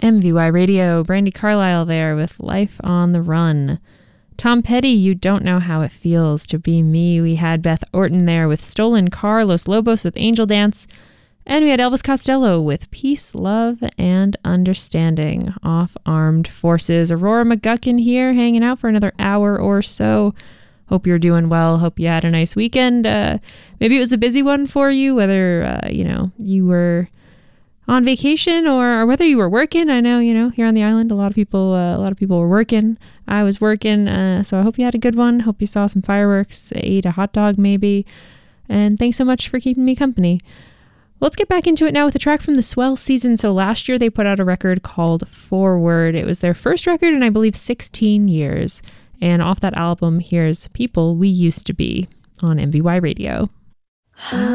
MVY Radio, Brandi Carlile there with Life on the Run. Tom Petty, You Don't Know How It Feels to Be Me. We had Beth Orton there with Stolen Car, Los Lobos with Angel Dance, and we had Elvis Costello with Peace, Love, and Understanding off Armed Forces. Aurora McGuckin here, hanging out for another hour or so. Hope you're doing well. Hope you had a nice weekend. Maybe it was a busy one for you, whether, you were on vacation or whether you were working. I know, here on the island, a lot of people were working. I was working, so I hope you had a good one. Hope you saw some fireworks, ate a hot dog maybe, and thanks so much for keeping me company. Let's get back into it now with a track from the Swell season. So last year they put out a record called Forward. It was their first record in, I believe, 16 years. And off that album, here's People We Used to Be on MVY Radio.